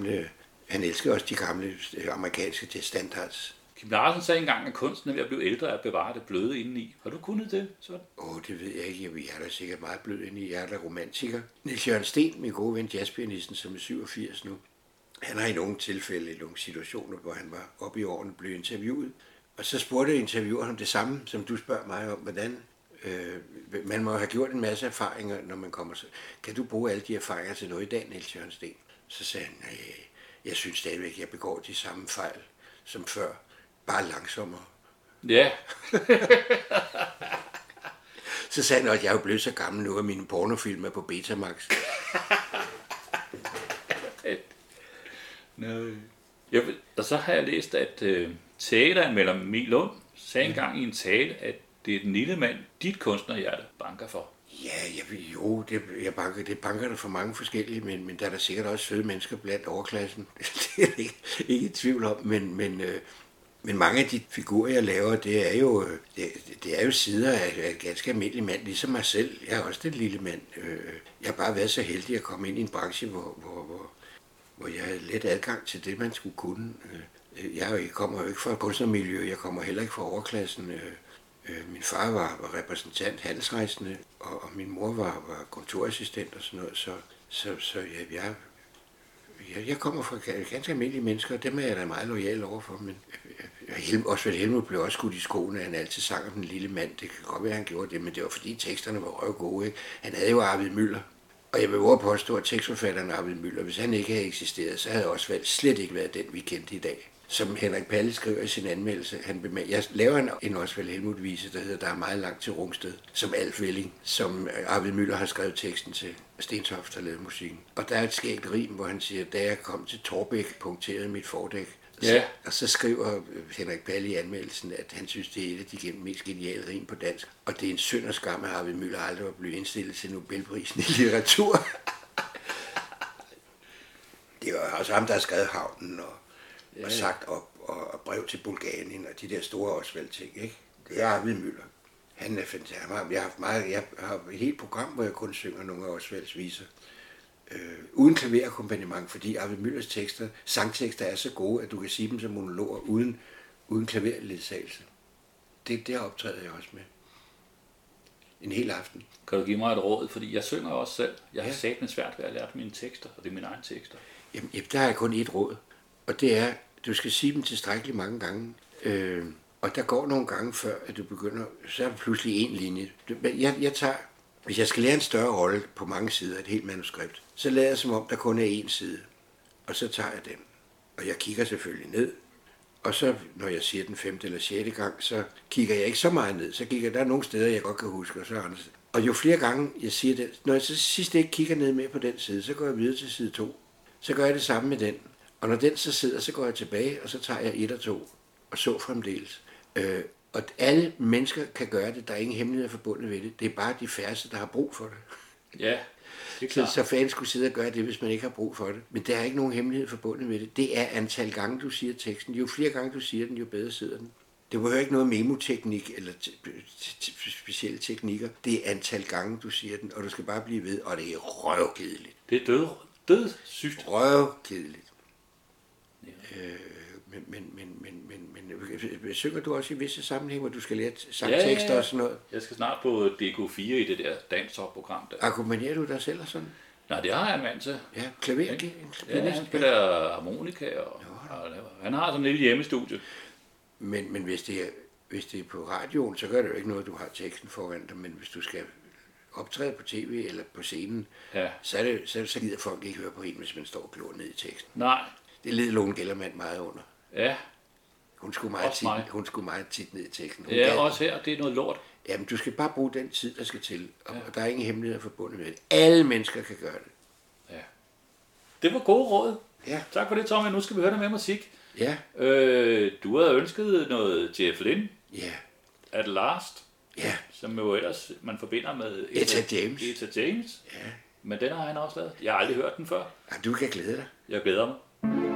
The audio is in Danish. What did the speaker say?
gamle, han elsker også de gamle amerikanske standards. Kim Larsen sagde engang, at kunsten er ved at blive ældre at bevare det bløde indeni. Har du kunnet det? Det ved jeg ikke. Jeg er da sikkert meget blød indeni. Jeg er da romantiker. Niels Jørgen Sten, min gode ven, jazzpianisten, som er 87 nu, han har i nogle tilfælde, i nogle situationer, hvor han var oppe i årene, blev interviewet. Og så spurgte intervieweren ham det samme, som du spørger mig om, hvordan man må have gjort en masse erfaringer, når man kommer. Kan du bruge alle de erfaringer til noget i dag, Niels Jørgen Sten? Så sagde han, nej, jeg synes stadigvæk, at jeg begår de samme fejl som før, bare langsommere. Ja. Så sagde han, at jeg er jo blevet så gammel nu, at mine pornofilm er på Betamax. Og så har jeg læst, at teateranmelder Emil Lund sagde engang i en tale, at det er den lille mand, dit kunstnerhjerte banker for. Ja, det banker der for mange forskellige, men der er der sikkert også søde mennesker blandt overklassen. Det er ikke i tvivl om, men mange af de figurer, jeg laver, det er jo sider af en ganske almindelig mand, ligesom mig selv. Jeg er også den lille mand. Jeg har bare været så heldig at komme ind i en branche, hvor jeg havde let adgang til det, man skulle kunne. Jeg kommer jo ikke fra kunstnermiljø, jeg kommer heller ikke fra overklassen. Min far var repræsentant handelsrejsende, og min mor var kontorassistent og sådan noget, så jeg kommer fra ganske almindelige mennesker, og dem er jeg da meget lojal overfor, men Osvald Helmuth blev også skudt i skoene, at han altid sang om den lille mand. Det kan godt være, at han gjorde det, men det var fordi teksterne var røvgode, ikke? Han havde jo Arvid Müller, og jeg vil også påstå, at tekstforfatteren Arvid Müller, hvis han ikke havde eksisteret, så havde Osvald slet ikke været den, vi kendte i dag. Som Henrik Palle skriver i sin anmeldelse, jeg laver en Osvald Helmuth-vise, der hedder Der er meget langt til Rungsted, som Alf Welling, som Arvid Müller har skrevet teksten til. Stentoft har lavet musikken. Og der er et skægt rim, hvor han siger, da jeg kom til Torbæk, punkterede mit fordæk. Ja. Og så skriver Henrik Palle i anmeldelsen, at han synes, det er et af de mest geniale rim på dansk. Og det er en synd og skam, at Arvid Müller aldrig var blevet indstillet til Nobelprisen i litteratur. Det var også ham, der har skrevet Havnen og sagt op og brev til Bulgarien og de der store Osvald-ting, ikke? Det er Arvid Müller. Han er fantastisk. Jeg har et helt program, hvor jeg kun synger nogle af Osvalds viser. Uden klaverakkompagnement, fordi Arvid Müllers sangtekster er så gode, at du kan sige dem som monologer uden klaverledsagelse. Det optræder jeg også med. En hel aften. Kan du give mig et råd? Fordi jeg synger også selv. Jeg har satme svært ved at lære mine tekster, og det er mine egne tekster. Jamen, der har jeg kun et råd. Og det er, du skal sige dem tilstrækkeligt mange gange. Og der går nogle gange før, at du begynder, så er der pludselig en linje. Jeg tager, hvis jeg skal lære en større rolle på mange sider, et helt manuskript, så lader jeg som om, der kun er én side. Og så tager jeg den. Og jeg kigger selvfølgelig ned. Og så, når jeg siger den 5. eller 6. gang, så kigger jeg ikke så meget ned. Så kigger der nogle steder, jeg godt kan huske, og så andre steder. Og jo flere gange jeg siger det, når jeg så sidst ikke kigger ned med på den side, så går jeg videre til side 2. Så gør jeg det samme med den. Og når den så sidder, så går jeg tilbage, og så tager jeg 1 og 2, og så fremdeles. Og alle mennesker kan gøre det, der er ingen hemmelighed forbundet ved det. Det er bare de færreste, der har brug for det. Ja, det er klart. Så fanden skulle sidde og gøre det, hvis man ikke har brug for det. Men der er ikke nogen hemmelighed forbundet ved det. Det er antal gange, du siger teksten. Jo flere gange du siger den, jo bedre sidder den. Det behøver ikke noget memoteknik eller specielle teknikker. Det er antal gange, du siger den, og du skal bare blive ved, og det er røvkedeligt. Det er dødssygt. Røvkedeligt. Men synger du også i visse sammenhæng, hvor du skal lære sangtekster og sådan noget? Jeg skal snart på DK4 i det der dansopprogram der. Akkompagnerer du dig selv og sådan? Nej, det har jeg en mand til. Ja, klaver. Ja, han spiller harmonika, og han har sådan en lille hjemmestudie. Men hvis det er på radioen, så gør det jo ikke noget, du har teksten foran dig, men hvis du skal optræde på tv eller på scenen, så gider folk ikke høre på en, hvis man står og glor ned i teksten. Nej. Det led Lone Gellermann meget under. Ja. Hun skulle meget tit ned i teksten. Også her, det er noget lort. Jamen, du skal bare bruge den tid, der skal til, og der er ingen hemmeligheder forbundet med det. Alle mennesker kan gøre det. Ja. Det var gode råd. Ja. Tak for det, Tommy. Nu skal vi høre noget mere musik. Ja. Du havde ønsket noget Jeff Lynne. Ja. At Last. Ja. Som jo ellers man forbinder med Etta James. Etta James. Ja. Men den har han også lavet. Jeg har aldrig hørt den før. Ja, du kan glæde dig. Jeg glæder mig.